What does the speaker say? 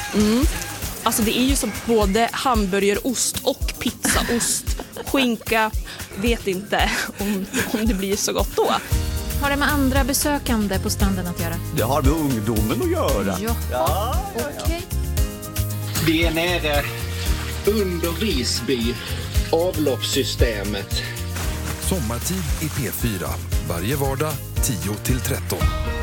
Alltså det är ju som både hamburgerost och pizzaost, skinka, vet inte om det blir så gott då. Har det med andra besökande på stranden att göra? Det har med ungdomen att göra. Ja. Okej. Vi är nere under Visby, avloppssystemet. Sommartid i P4, varje vardag 10-13.